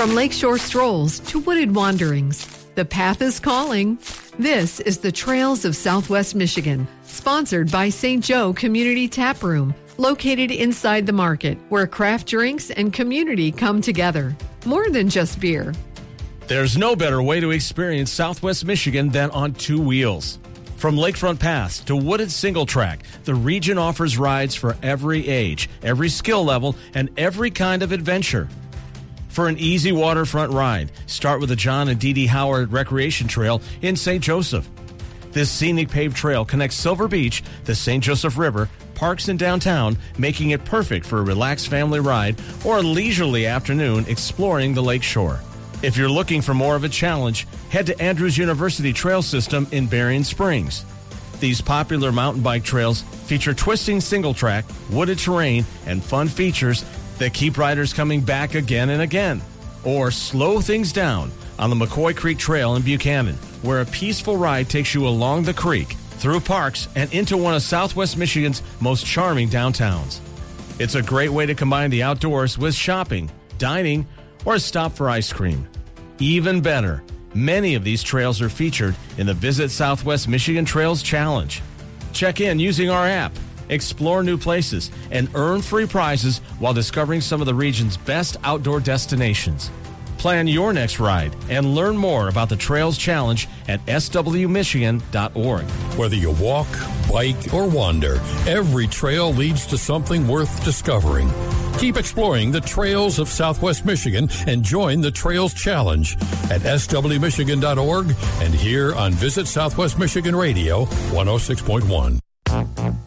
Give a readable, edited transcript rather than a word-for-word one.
From lakeshore strolls to wooded wanderings, the path is calling. This is the Trails of Southwest Michigan, sponsored by St. Joe Community Tap Room, located inside the market, where craft drinks and community come together. More than just beer. There's no better way to experience Southwest Michigan than on two wheels. From Lakefront Pass to wooded single track, the region offers rides for every age, every skill level, and every kind of adventure. For an easy waterfront ride, start with the John and Dee Dee Howard Recreation Trail in St. Joseph. This scenic paved trail connects Silver Beach, the St. Joseph River, parks in downtown, making it perfect for a relaxed family ride or a leisurely afternoon exploring the lakeshore. If you're looking for more of a challenge, head to Andrews University Trail System in Berrien Springs. These popular mountain bike trails feature twisting single track, wooded terrain, and fun features that keep riders coming back again and again. Or slow things down on the McCoy Creek Trail in Buchanan, where a peaceful ride takes you along the creek, through parks, and into one of Southwest Michigan's most charming downtowns. It's a great way to combine the outdoors with shopping, dining, or a stop for ice cream. Even better, many of these trails are featured in the Visit Southwest Michigan Trails Challenge. Check in using our app, explore new places, and earn free prizes while discovering some of the region's best outdoor destinations. Plan your next ride and learn more about the Trails Challenge at swmichigan.org. Whether you walk, bike, or wander, every trail leads to something worth discovering. Keep exploring the trails of Southwest Michigan and join the Trails Challenge at swmichigan.org and here on Visit Southwest Michigan Radio 106.1.